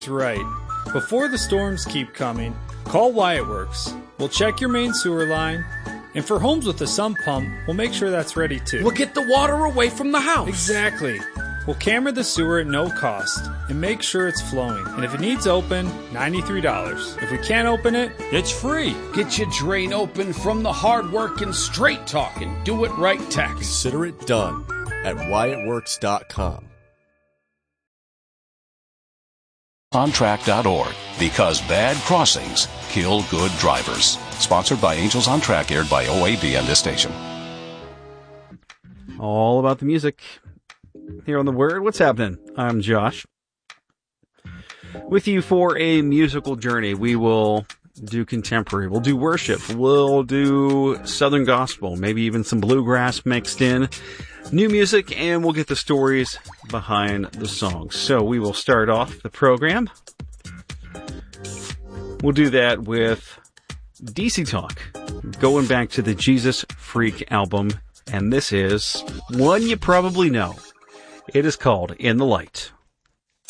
That's right. Before the storms keep coming, call Wyatt Works. We'll check your main sewer line, and for homes with a sump pump, we'll make sure that's ready too. We'll get the water away from the house. Exactly. We'll camera the sewer at no cost and make sure it's flowing. And if it needs open, $93. If we can't open it, it's free. Get your drain open from the hard-working, straight-talking, do-it-right tax. Consider it done at WyattWorks.com. OnTrack.org, because bad crossings kill good drivers. Sponsored by Angels on Track, aired by OAB and this station. All about the music here on The Word. What's happening? I'm Josh. With you for a musical journey. We will do contemporary. We'll do worship. We'll do Southern gospel. Maybe even some bluegrass mixed in. New music, and we'll get the stories behind the songs. So we will start off the program. We'll do that with DC Talk, going back to the Jesus Freak album, and this is one you probably know. It is called In the Light.